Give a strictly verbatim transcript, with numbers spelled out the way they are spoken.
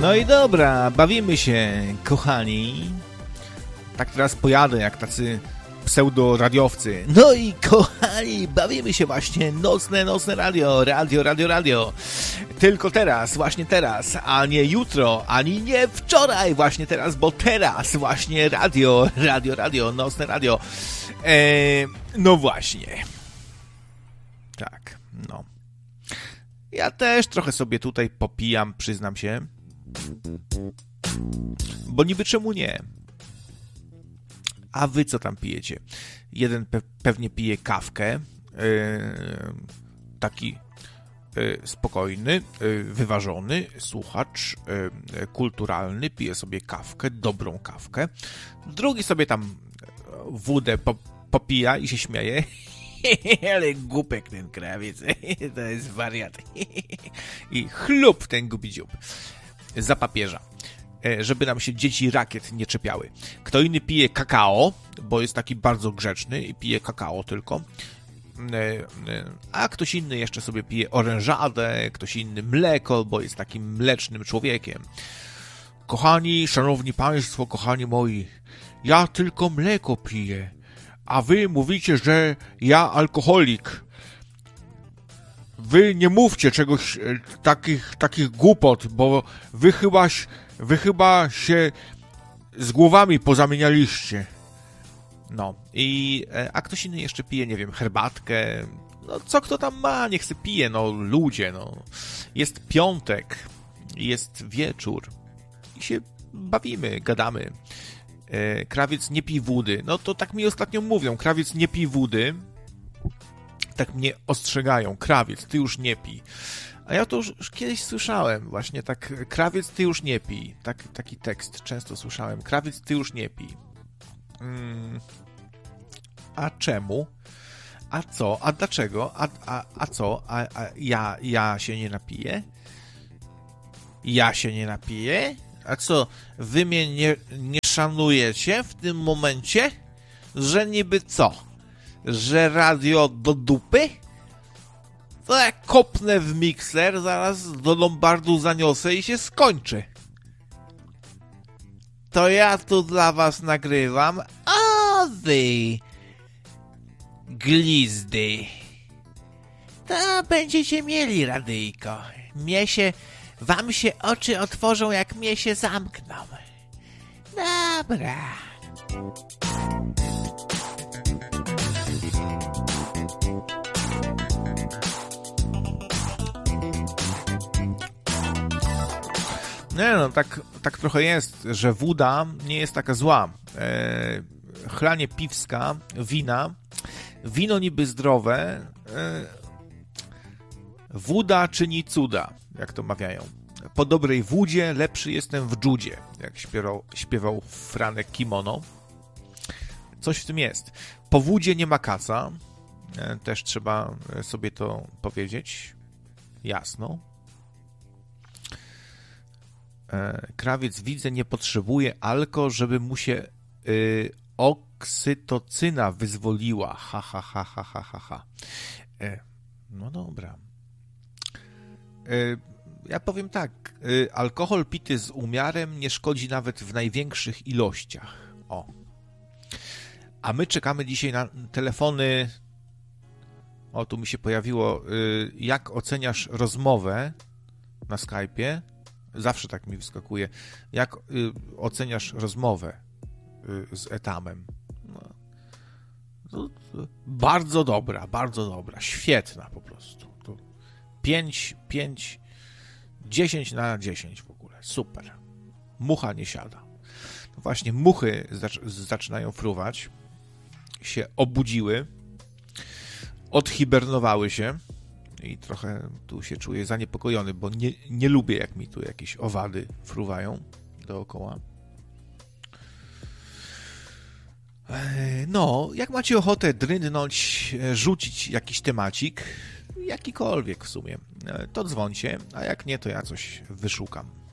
No i dobra, bawimy się, kochani. Tak teraz pojadę, jak tacy pseudo-radiowcy. No i kochani, bawimy się właśnie. Nocne, nocne radio, radio, radio, radio. Tylko teraz, właśnie teraz, a nie jutro, ani nie wczoraj, właśnie teraz, bo teraz właśnie radio, radio, radio, nocne radio. Eee, no właśnie. Tak, no. Ja też trochę sobie tutaj popijam, przyznam się. Bo niby czemu nie? A wy co tam pijecie? Jeden pe- pewnie pije kawkę, yy, taki yy, spokojny, yy, wyważony słuchacz, yy, kulturalny, pije sobie kawkę, dobrą kawkę. Drugi sobie tam wódę po- popija i się śmieje. Ale głupek ten krawiec, to jest wariat. I chlub ten głupi dziób za papieża, żeby nam się dzieci rakiet nie czepiały. Kto inny pije kakao, bo jest taki bardzo grzeczny i pije kakao tylko. A ktoś inny jeszcze sobie pije orężadę, ktoś inny mleko, bo jest takim mlecznym człowiekiem. Kochani, szanowni państwo, kochani moi, ja tylko mleko piję, a wy mówicie, że ja alkoholik. Wy nie mówcie czegoś, takich, takich głupot, bo wy chyba, wy chyba się z głowami pozamienialiście. No, i a ktoś inny jeszcze pije, nie wiem, herbatkę. No, co kto tam ma, niech se pije, no, ludzie, no. Jest piątek, jest wieczór i się bawimy, gadamy. E, krawiec nie pij wody. No, to tak mi ostatnio mówią, krawiec nie pij wody. Tak mnie ostrzegają, krawiec, ty już nie pij. A ja to już, już kiedyś słyszałem, właśnie tak, krawiec, ty już nie pij. Tak, taki tekst często słyszałem, krawiec, ty już nie pij. Hmm. A czemu? A co? A dlaczego? A, a, a co? A, a ja, ja się nie napiję? Ja się nie napiję? A co, wy mnie nie, nie szanujecie w tym momencie? Że niby co? Że radio do dupy? To jak kopnę w mikser, zaraz do Lombardu zaniosę i się skończy. To ja tu dla was nagrywam, a wy glizdy to będziecie mieli radyjko. Mnie się, wam się oczy otworzą, jak mnie się zamkną. Dobra. Nie no, tak, tak trochę jest, że woda nie jest taka zła. E, chlanie piwska, wina, wino niby zdrowe, e, woda czyni cuda, jak to mawiają. Po dobrej wódzie lepszy jestem w dżudzie, jak śpiewał, śpiewał Franek Kimono. Coś w tym jest. Po wódzie nie ma kaca, e, też trzeba sobie to powiedzieć jasno. Krawiec, widzę, nie potrzebuje alko, żeby mu się y, oksytocyna wyzwoliła. Ha, ha, ha, ha, ha, ha, ha. E, no dobra. E, ja powiem tak. E, alkohol pity z umiarem nie szkodzi nawet w największych ilościach. O. A my czekamy dzisiaj na telefony. O, tu mi się pojawiło. Y, jak oceniasz rozmowę na Skype'ie? Zawsze tak mi wyskakuje. Jak y, oceniasz rozmowę y, z Etamem? No, to, to bardzo dobra, bardzo dobra. Świetna po prostu. To pięć, pięć, dziesięć na dziesięć w ogóle. Super. Mucha nie siada. No właśnie, muchy zac- zaczynają fruwać. Się obudziły. Odhibernowały się. I trochę tu się czuję zaniepokojony, bo nie, nie lubię, jak mi tu jakieś owady fruwają dookoła. No, jak macie ochotę drynąć, rzucić jakiś temacik, jakikolwiek w sumie, to dzwońcie, a jak nie, to ja coś wyszukam.